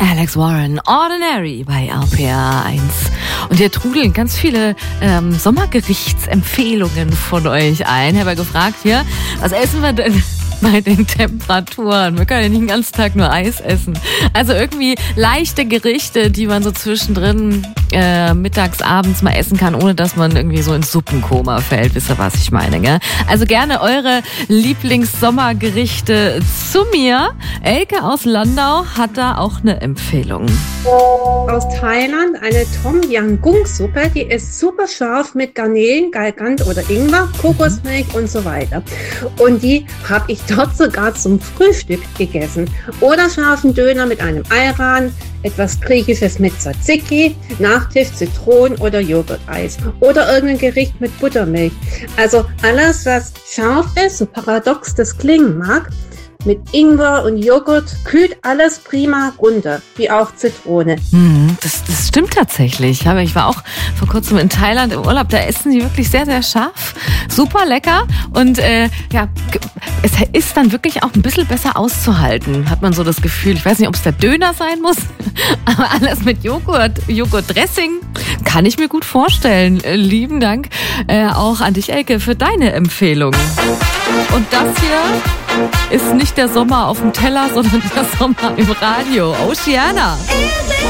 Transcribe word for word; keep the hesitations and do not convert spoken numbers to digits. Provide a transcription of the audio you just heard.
Alex Warren, Ordinary bei R P R eins. Und hier trudeln ganz viele ähm, Sommergerichtsempfehlungen von euch ein. Ich habe ja gefragt hier, was essen wir denn bei den Temperaturen? Wir können ja nicht den ganzen Tag nur Eis essen. Also irgendwie leichte Gerichte, die man so zwischendrin äh, mittags, abends mal essen kann, ohne dass man irgendwie so ins Suppenkoma fällt. Wisst ihr, was ich meine, gell? Also gerne eure Lieblings-Sommergerichte zu mir. Elke aus Landau hat da auch eine Empfehlung. Aus Thailand eine Tom Yam Goong Suppe, die ist super scharf mit Garnelen, Galgant oder Ingwer, Kokosmilch und so weiter. Und die habe ich dort sogar zum Frühstück gegessen. Oder scharfen Döner mit einem Ayran, etwas Griechisches mit Tzatziki, Nachtisch Zitronen- oder Joghurteis. Oder irgendein Gericht mit Buttermilch. Also alles, was scharf ist, so paradox das klingen mag, mit Ingwer und Joghurt kühlt alles prima runter, wie auch Zitrone. Hm, das, das stimmt tatsächlich. Ich war auch vor kurzem in Thailand im Urlaub. Da essen die wirklich sehr, sehr scharf. Super lecker. Und äh, ja, es ist dann wirklich auch ein bisschen besser auszuhalten, hat man so das Gefühl. Ich weiß nicht, ob es der Döner sein muss, aber alles mit Joghurt, Joghurt-Dressing kann ich mir gut vorstellen. Äh, lieben Dank äh, auch an dich, Elke, für deine Empfehlung. Und das hier ist nicht der Sommer auf dem Teller, sondern der Sommer im Radio. Oceana.